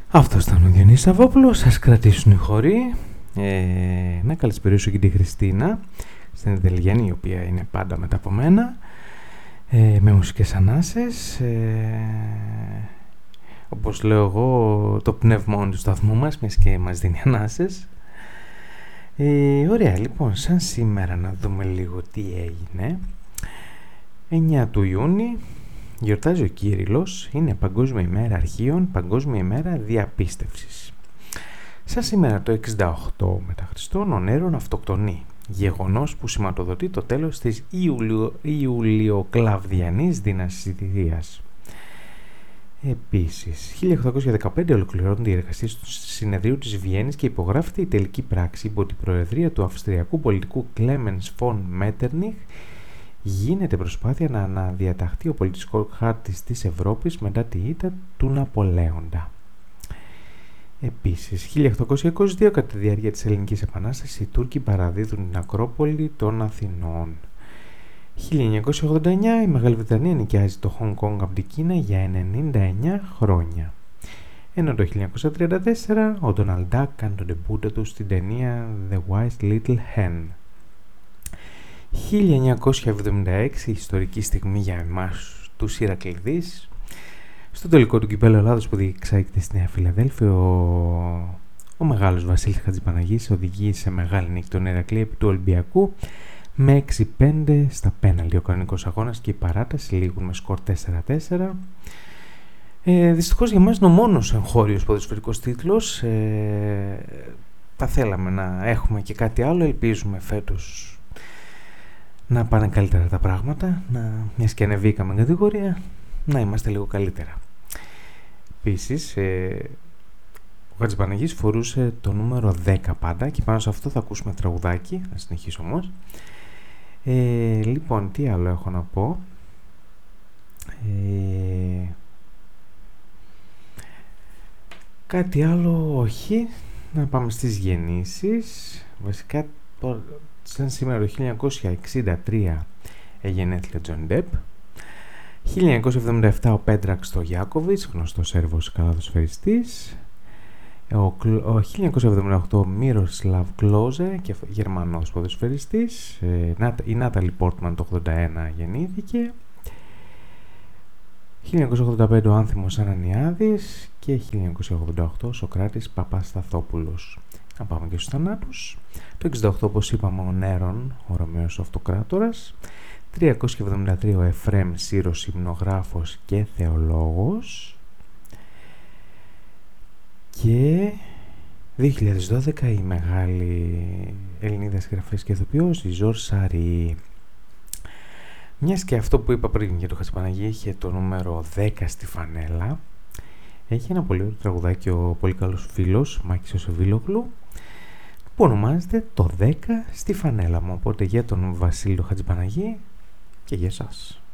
Αυτό ήταν ο Διονύσης Σαββόπουλος. Σας κρατήσουν οι χωροί. Να καλησπερίσω και τη Χριστίνα στην Ιταλιανή, η οποία είναι πάντα μετά από μένα, με μουσικές ανάσες. Όπως λέω εγώ, το πνεύμα του σταθμού μας, μιας και μας δίνει ανάσες. Ωραία, λοιπόν, σαν σήμερα να δούμε λίγο τι έγινε. 9 του Ιούνιου γιορτάζει ο Κύριλλος, είναι Παγκόσμια ημέρα αρχείων, Παγκόσμια ημέρα διαπίστευσης. Σαν σήμερα το 68 μετά Χριστόν, ο Νέρον αυτοκτονεί, γεγονός που σηματοδοτεί το τέλος της Ιουλιοκλαβδιανής δυναστείας. Επίσης, 1815 ολοκληρώνονται οι εργασίες του Συνεδρίου της Βιέννης και υπογράφεται η τελική πράξη υπό την προεδρία του Αυστριακού πολιτικού Κλέμενς φον Μέττερνιχ. Γίνεται προσπάθεια να αναδιαταχθεί ο πολιτικός χάρτης της Ευρώπης μετά τη ήττα του Ναπολέοντα. Επίσης, 1822 κατά τη διάρκεια της Ελληνικής Επανάστασης οι Τούρκοι παραδίδουν την Ακρόπολη των Αθηνών. 1989 η Μεγάλη Βρετανία νοικιάζει το Χονγκ Κονγκ από την Κίνα για 99 χρόνια. Ενώ το 1934 ο Ντόναλντ Ντακ κάνει τον ντεμπούτο του στην ταινία The Wise Little Hen. 1976 ιστορική στιγμή για εμάς τους Ηρακλειδείς. Στο τελικό του κυπέλλου Ελλάδος που διεξάγεται στη Νέα Φιλαδέλφια, ο μεγάλος Βασίλης Χατζηπαναγής οδηγεί σε μεγάλη νίκη τον Ηρακλή επί του Ολυμπιακού με 6-5 στα πέναλτι. Ο κανονικός αγώνας και η παράταση λήγουν με σκορ 4-4. Δυστυχώς για μας είναι ο μόνος εγχώριος ποδοσφαιρικός τίτλος. Θα θέλαμε να έχουμε και κάτι άλλο. Ελπίζουμε φέτος να πάνε καλύτερα τα πράγματα, μιας και ανεβήκαμε κατηγορία, να είμαστε λίγο καλύτερα. Επίσης, ο Χατζηπαναγής φορούσε το νούμερο 10 πάντα και πάνω σε αυτό θα ακούσουμε τραγουδάκι, να συνεχίσω όμως. Λοιπόν, τι άλλο έχω να πω. Κάτι άλλο όχι. Να πάμε στις γεννήσεις. Βασικά, σαν σήμερα το 1963 εγενέθλια Τζον Ντεπ. 1977 ο Πέντραξ Στογιάκοβιτς, γνωστός Σέρβος καλαθοσφαιριστής. Ο 1978 Μίροσλαβ Κλόζε, Γερμανός ποδοσφαιριστής. Η Νάταλι Πόρτμαν το 1981 γεννήθηκε. 1985 ο Άνθιμος Ανανιάδης και 1988 ο Σοκράτης Παπασταθόπουλος. Να πάμε και στους θανάτους. Το 68 όπως είπαμε ο Νέρον, ο Ρωμαίος Αυτοκράτορας. 373 ο Εφρέμ Σύρος, υμνογράφος και θεολόγος. Και 2012 η μεγάλη Ελληνίδα συγγραφέας και ηθοποιός, η Ζορ Σάρη. Μιας και αυτό που είπα πριν για το Χατζηπαναγή είχε το νούμερο 10 στη φανέλα, έχει ένα πολύ ωραίο τραγουδάκι ο πολύ καλός φίλος Μάκης ο Σεβίλογλου που ονομάζεται το 10 στη φανέλα μου. Οπότε για τον Βασίλη το Χατζηπαναγή και για εσάς.